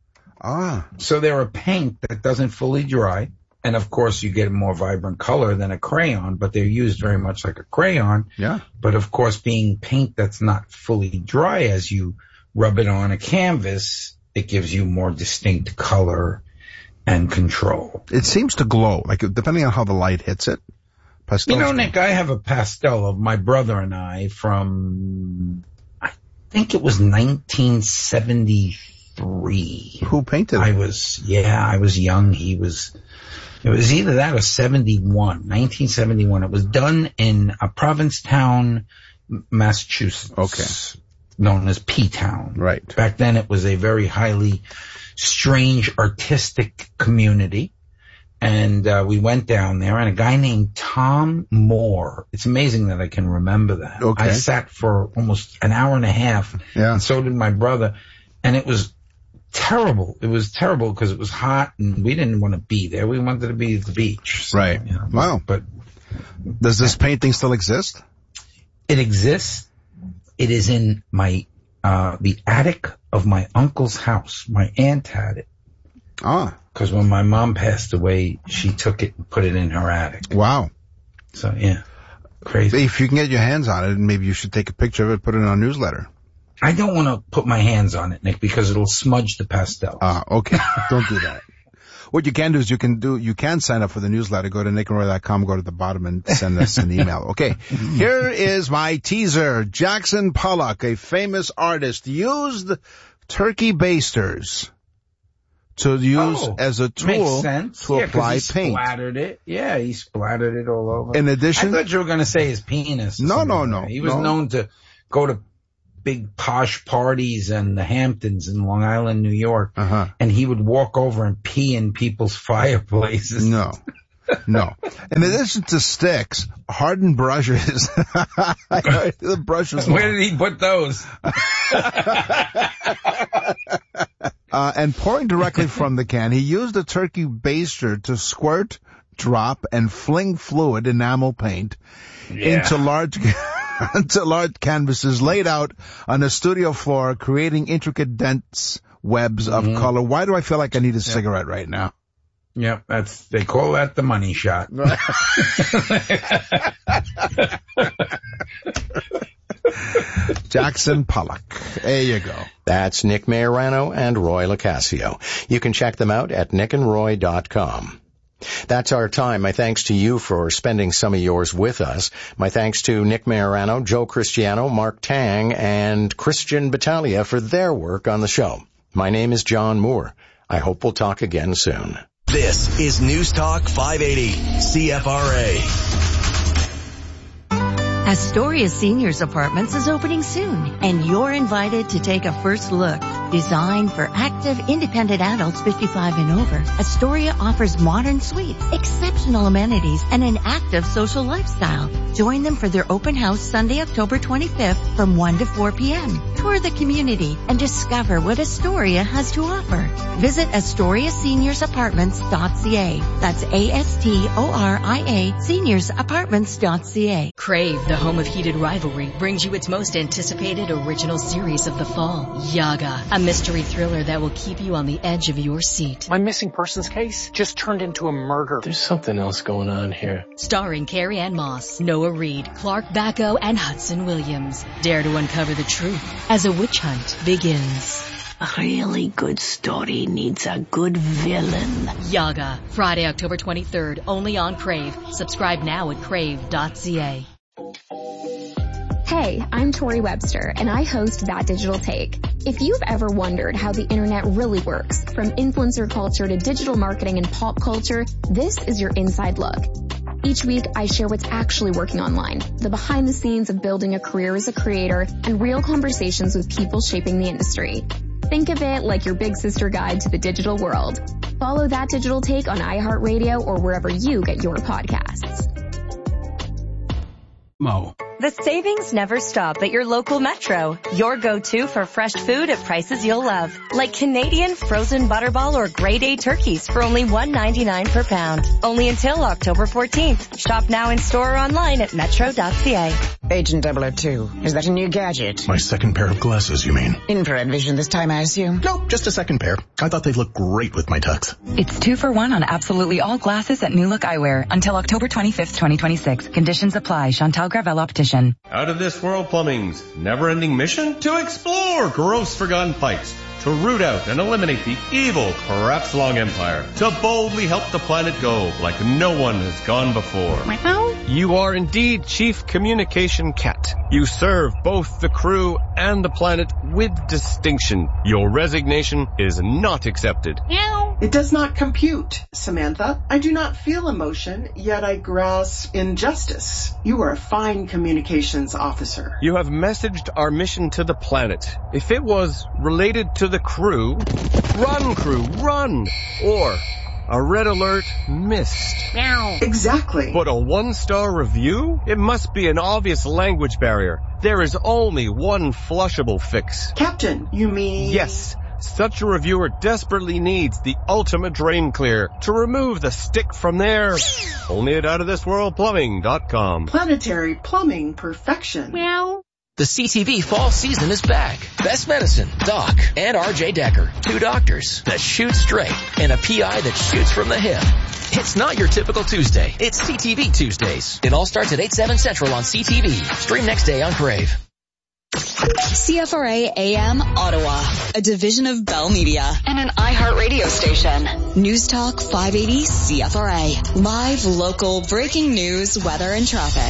Ah. So they're a paint that doesn't fully dry. And of course you get a more vibrant color than a crayon, but they're used very much like a crayon. Yeah. But of course being paint that's not fully dry, as you rub it on a canvas, it gives you more distinct color and control. It seems to glow, like depending on how the light hits it. Pastels. You know, Nick, I have a pastel of my brother and I from, I think it was nineteen seventy-three. Three. Who painted it? I was, yeah, I was young. He was, it was either that or seventy-one, nineteen seventy-one. It was done in a Provincetown, Massachusetts. Okay. Known as P-Town. Right. Back then it was a very highly strange artistic community. And, uh, we went down there and a guy named Tom Moore. It's amazing that I can remember that. Okay. I sat for almost an hour and a half. Yeah. And so did my brother. And it was terrible. It was terrible because it was hot and we didn't want to be there. We wanted to be at the beach. So, right. You know, wow. But does this painting still exist? It exists. It is in my, uh, the attic of my uncle's house. My aunt had it. Ah. Because when my mom passed away, she took it and put it in her attic. Wow. So, yeah. Crazy. If you can get your hands on it, maybe you should take a picture of it, put it in our newsletter. I don't want to put my hands on it, Nick, because it'll smudge the pastel. Ah, okay. Don't do that. what you can do is you can do, you can sign up for the newsletter. Go to nick and roy dot com, go to the bottom and send us an email. Okay. Here is my teaser. Jackson Pollock, a famous artist, used turkey basters to use oh, as a tool to yeah, apply he paint. Splattered it. Yeah, he splattered it all over. In addition, I thought you were going to say his penis. No, no, no. He was no. known to go to big posh parties and the Hamptons in Long Island, New York, uh-huh. and he would walk over and pee in people's fireplaces. No. No. In addition to sticks, hardened brushes. The brushes. Where did he put those? uh, and pouring directly from the can, he used a turkey baster to squirt, drop, and fling fluid enamel paint yeah. into large into large canvases laid out on the studio floor, creating intricate dense webs of mm-hmm. color. Why do I feel like I need a yep. cigarette right now? Yep, that's they call that the money shot. Jackson Pollock. There you go. That's Nick Majorano and Roy LoCascio. You can check them out at nick and roy dot com. That's our time. My thanks to you for spending some of yours with us. My thanks to Nick Majorano, Joe Cristiano, Mark Tang, and Christian Battaglia for their work on the show. My name is John Moore. I hope we'll talk again soon. This is News Talk five eighty C F R A. Astoria Seniors Apartments is opening soon, and you're invited to take a first look. Designed for active, independent adults fifty-five and over, Astoria offers modern suites, exceptional amenities, and an active social lifestyle. Join them for their open house Sunday, October twenty-fifth from one to four p.m. Tour the community and discover what Astoria has to offer. Visit astoria seniors apartments dot c a. That's A S T O R I A, seniors apartments dot c a. Crave, the home of heated rivalry, brings you its most anticipated original series of the fall, Yaga, a mystery thriller that will keep you on the edge of your seat. My missing persons case just turned into a murder. There's something else going on here. Starring Carrie Ann Moss, Noah Reid, Clark Bacco, and Hudson Williams. Dare to uncover the truth as a witch hunt begins. A really good story needs a good villain. Yaga, Friday, October twenty-third, only on Crave. Subscribe now at crave dot c a. Hey, I'm Tori Webster, and I host That Digital Take. If you've ever wondered how the internet really works, from influencer culture to digital marketing and pop culture, this is your inside look. Each week, I share what's actually working online, the behind the scenes of building a career as a creator, and real conversations with people shaping the industry. Think of it like your big sister guide to the digital world. Follow That Digital Take on iHeartRadio or wherever you get your podcasts. Mo. The savings never stop at your local Metro. Your go-to for fresh food at prices you'll love. Like Canadian frozen butterball or grade A turkeys for only one ninety-nine per pound. Only until October fourteenth. Shop now in store or online at metro dot c a. Agent double oh two, is that a new gadget? My second pair of glasses, you mean? Infrared vision this time, I assume? Nope, just a second pair. I thought they'd look great with my tux. It's two for one on absolutely all glasses at New Look Eyewear until October twenty-fifth, twenty twenty-six. Conditions apply. Chantal Gravel Optician. Out of This World Plumbing's never-ending mission to explore gross forgotten pipes, to root out and eliminate the evil Crafts-Long Empire, to boldly help the planet go like no one has gone before. You are indeed Chief Communication Cat. You serve both the crew and the planet with distinction. Your resignation is not accepted. It does not compute, Samantha. I do not feel emotion, yet I grasp injustice. You are a fine communications officer. You have messaged our mission to the planet. If it was related to the crew, run crew, run! Or a red alert missed. Meow. Exactly. But a one-star review? It must be an obvious language barrier. There is only one flushable fix. Captain, you mean? Yes. Such a reviewer desperately needs the ultimate drain clear to remove the stick from there. Only at out of this world plumbing dot com. Planetary plumbing perfection. Meow. The C T V fall season is back. Best Medicine, Doc, and R J Decker. Two doctors that shoot straight and a P I that shoots from the hip. It's not your typical Tuesday. It's C T V Tuesdays. It all starts at eight, seven Central on C T V. Stream next day on Crave. C F R A A M Ottawa, a division of Bell Media and an iHeart radio station. News Talk five eighty C F R A. Live, local, breaking news, weather, and traffic.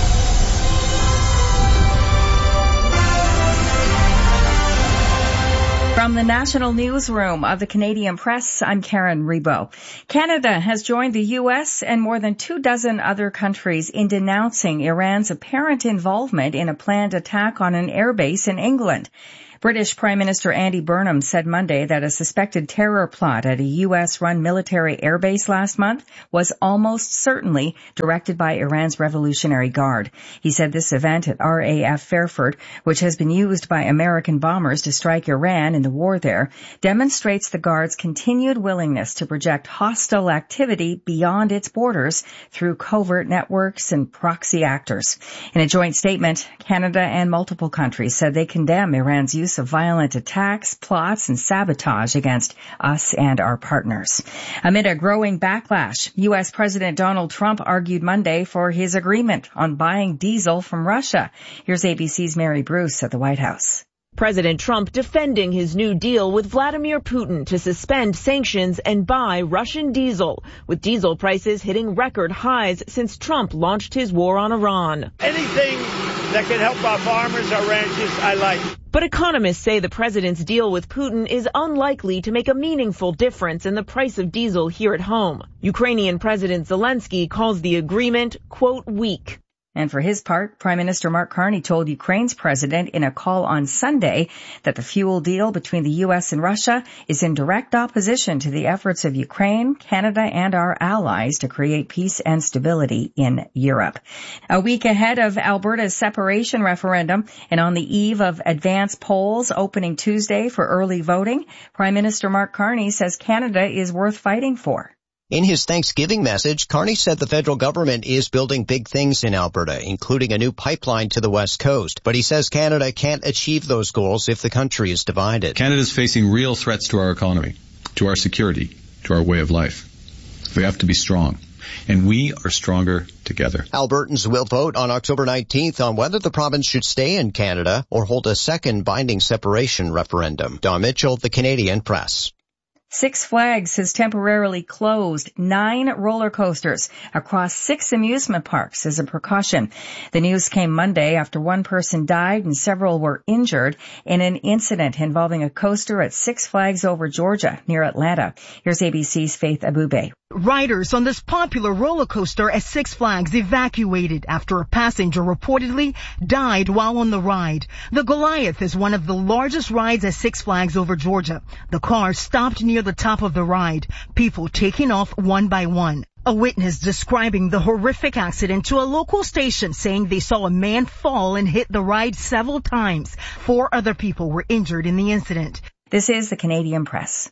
From the National Newsroom of the Canadian Press, I'm Karen Rebo. Canada has joined the U S and more than two dozen other countries in denouncing Iran's apparent involvement in a planned attack on an airbase in England. British Prime Minister Andy Burnham said Monday that a suspected terror plot at a U S-run military airbase last month was almost certainly directed by Iran's Revolutionary Guard. He said this event at R A F Fairford, which has been used by American bombers to strike Iran in the war there, demonstrates the Guard's continued willingness to project hostile activity beyond its borders through covert networks and proxy actors. In a joint statement, Canada and multiple countries said they condemn Iran's use of violent attacks, plots, and sabotage against us and our partners. Amid a growing backlash, U S President Donald Trump argued Monday for his agreement on buying diesel from Russia. Here's A B C's Mary Bruce at the White House. President Trump defending his new deal with Vladimir Putin to suspend sanctions and buy Russian diesel, with diesel prices hitting record highs since Trump launched his war on Iran. Anything that can help our farmers, our ranchers, I like. But economists say the president's deal with Putin is unlikely to make a meaningful difference in the price of diesel here at home. Ukrainian President Zelensky calls the agreement, quote, weak. And for his part, Prime Minister Mark Carney told Ukraine's president in a call on Sunday that the fuel deal between the U S and Russia is in direct opposition to the efforts of Ukraine, Canada, and our allies to create peace and stability in Europe. A week ahead of Alberta's separation referendum and on the eve of advance polls opening Tuesday for early voting, Prime Minister Mark Carney says Canada is worth fighting for. In his Thanksgiving message, Carney said the federal government is building big things in Alberta, including a new pipeline to the West Coast. But he says Canada can't achieve those goals if the country is divided. Canada's facing real threats to our economy, to our security, to our way of life. We have to be strong. And we are stronger together. Albertans will vote on October nineteenth on whether the province should stay in Canada or hold a second binding separation referendum. Don Mitchell, the Canadian Press. Six Flags has temporarily closed nine roller coasters across six amusement parks as a precaution. The news came Monday after one person died and several were injured in an incident involving a coaster at Six Flags Over Georgia near Atlanta. Here's A B C's Faith Abube. Riders on this popular roller coaster at Six Flags evacuated after a passenger reportedly died while on the ride. The Goliath is one of the largest rides at Six Flags Over Georgia. The car stopped near the top of the ride, people taking off one by one. A witness describing the horrific accident to a local station saying they saw a man fall and hit the ride several times. Four other people were injured in the incident. This is the Canadian Press.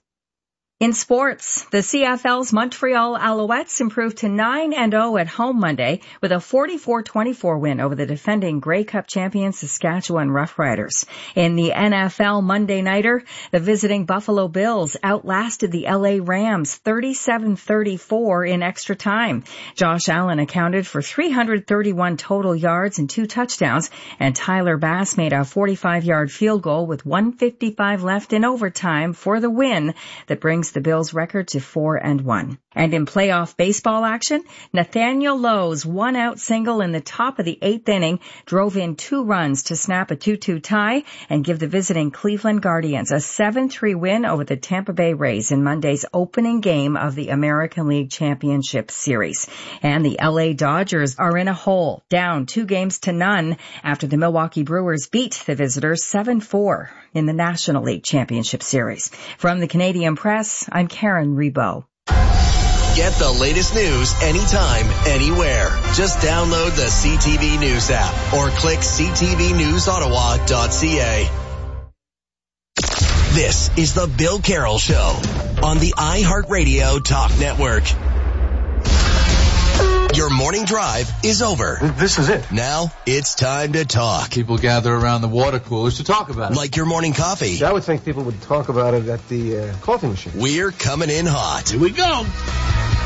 In sports, the C F L's Montreal Alouettes improved to nine and oh at home Monday with a forty-four twenty-four win over the defending Grey Cup champion Saskatchewan Roughriders. In the N F L Monday Nighter, the visiting Buffalo Bills outlasted the L A Rams thirty-seven thirty-four in extra time. Josh Allen accounted for three hundred thirty-one total yards and two touchdowns, and Tyler Bass made a forty-five-yard field goal with one fifty-five left in overtime for the win that brings the Bills' record to four and one. And in playoff baseball action, Nathaniel Lowe's one-out single in the top of the eighth inning drove in two runs to snap a two two tie and give the visiting Cleveland Guardians a seven three win over the Tampa Bay Rays in Monday's opening game of the American League Championship Series. And the L A Dodgers are in a hole, down two games to none after the Milwaukee Brewers beat the visitors seven four in the National League Championship Series. From the Canadian Press, I'm Karen Rebo. Get the latest news anytime, anywhere. Just download the C T V News app or click c t v news ottawa dot c a. This is the Bill Carroll Show on the iHeartRadio Talk Network. Your morning drive is over. This is it. Now it's time to talk. People gather around the water coolers to talk about it. Like your morning coffee. I would think people would talk about it at the uh, coffee machine. We're coming in hot. Here we go.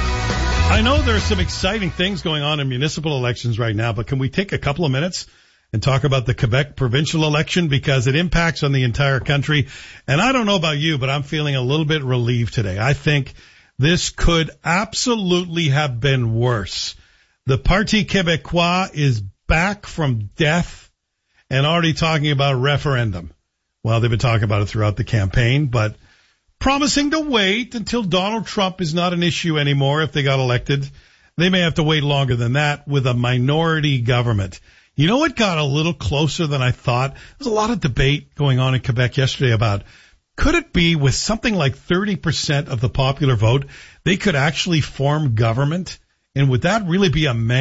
I know there are some exciting things going on in municipal elections right now, but can we take a couple of minutes and talk about the Quebec provincial election because it impacts on the entire country. And I don't know about you, but I'm feeling a little bit relieved today. I think this could absolutely have been worse. The Parti Québécois is back from death and already talking about a referendum. Well, they've been talking about it throughout the campaign, but promising to wait until Donald Trump is not an issue anymore if they got elected. They may have to wait longer than that with a minority government. You know what got a little closer than I thought? There's a lot of debate going on in Quebec yesterday about could it be with something like thirty percent of the popular vote, they could actually form government? And would that really be a man?